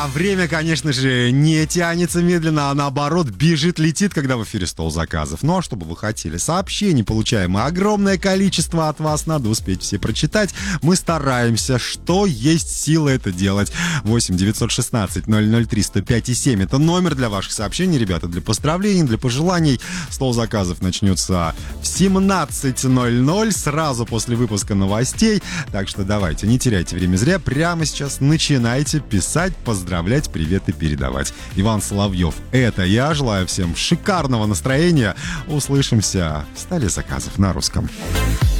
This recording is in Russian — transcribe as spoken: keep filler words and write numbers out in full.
время, конечно же, не тянется медленно, а наоборот бежит, летит, когда в эфире стол заказов. Ну а что бы вы хотели? Сообщений получаем огромное количество от вас, надо успеть все прочитать. Мы стараемся, что есть силы это делать. восемь девятьсот шестнадцать ноль ноль три сто пять и семь это номер для ваших сообщений, ребята, для поздравлений, для пожеланий. Стол заказов начнется в семнадцать ноль ноль, сразу после выпуска новостей. Так что давайте, не теряйте время зря, прямо сейчас начинайте писать, поздравлять, приветы передавать. Иван Соловьев, это я. Желаю всем шикарного настроения. Услышимся в столе заказов на русском.